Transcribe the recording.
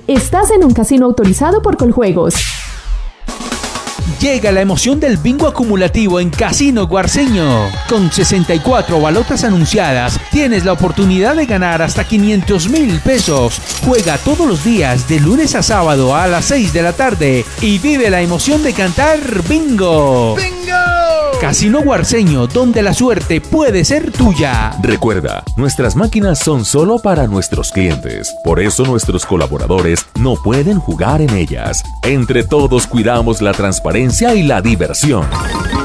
Estás en un casino autorizado por Coljuegos. Llega la emoción del bingo acumulativo en Casino Guarceño. Con 64 balotas anunciadas, tienes la oportunidad de ganar hasta 500.000 pesos. Juega todos los días, de lunes a sábado a las 6 de la tarde y vive la emoción de cantar bingo. ¡Bingo! Casino Guarceño, donde la suerte puede ser tuya. Recuerda, nuestras máquinas son solo para nuestros clientes. Por eso nuestros colaboradores no pueden jugar en ellas. Entre todos cuidamos la transparencia y la diversión.